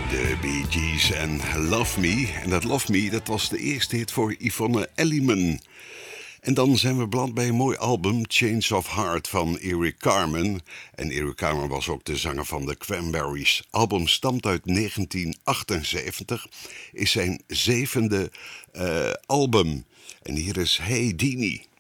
De Bee Gees en Love Me. En dat Love Me, dat was de eerste hit voor Yvonne Elliman. En dan zijn we beland bij een mooi album, Change of Heart van Eric Carmen. En Eric Carmen was ook de zanger van de Cranberries. Het album stamt uit 1978, is zijn zevende album. En hier is Hey Deanie.